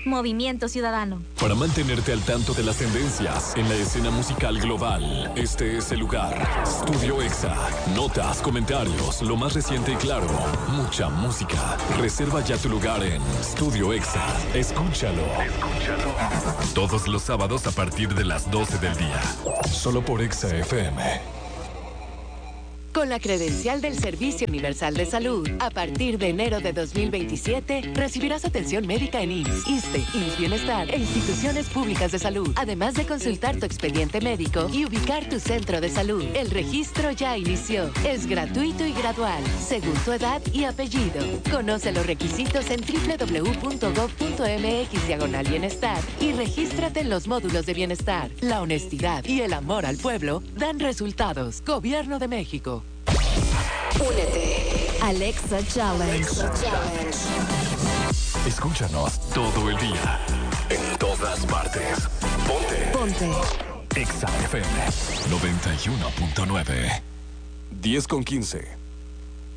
Movimiento Ciudadano. Para mantenerte al tanto de las tendencias en la escena musical global, este es el lugar. Studio Exa. Notas, comentarios, lo más reciente y claro. Mucha música. Reserva ya tu lugar en Studio Exa. Escúchalo. Todos los sábados a partir de las 12 del día. Solo por Exa FM. Con la credencial del Servicio Universal de Salud, a partir de enero de 2027, recibirás atención médica en IMSS, ISSSTE, IMSS Bienestar e instituciones públicas de salud, además de consultar tu expediente médico y ubicar tu centro de salud. El registro ya inició. Es gratuito y gradual, según tu edad y apellido. Conoce los requisitos en www.gov.mx/bienestar y regístrate en los módulos de bienestar. La honestidad y el amor al pueblo dan resultados. Gobierno de México. Únete. Alexa Challenge. Escúchanos todo el día. En todas partes. Ponte. Exa FM 91.9. 10:15.